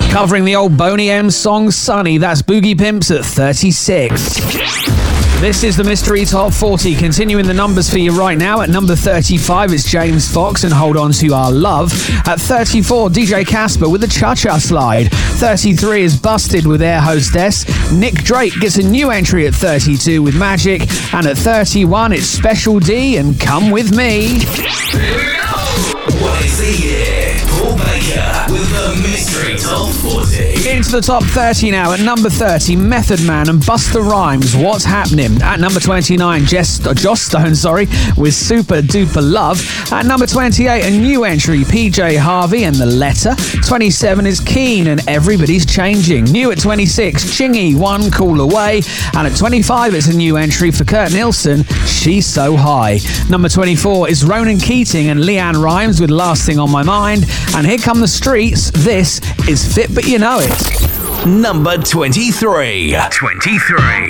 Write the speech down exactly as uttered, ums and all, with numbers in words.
Covering the old Boney M song Sunny, that's Boogie Pimps at thirty-six. This is the Mystery Top forty. Continuing the numbers for you right now. At number thirty-five, it's James Fox and Hold On To Our Love. At thirty-four, D J Casper with the Cha-Cha Slide. thirty-three is Busted with Air Hostess. Nick Drake gets a new entry at thirty-two with Magic. And at thirty-one, it's Special D and Come With Me. Here we go! What is the year? Paul Baker with the Mystery Top forty. Into the top thirty now. At number thirty, Method Man and Busta Rhymes, What's Happening. At number twenty-nine, Jess, uh, Joss Stone, sorry, with Super Duper Love. At number twenty-eight, a new entry, P J Harvey and The Letter. twenty-seven is Keen and Everybody's Changing. New at twenty-six, Chingy, One Call Away. And at twenty-five, it's a new entry for Kurt Nilsson, She's So High. Number twenty-four is Ronan Keating and Leanne Rimes with Last Thing On My Mind. And here come the streets. This is Fit But You Know It. Number twenty-three. twenty-three.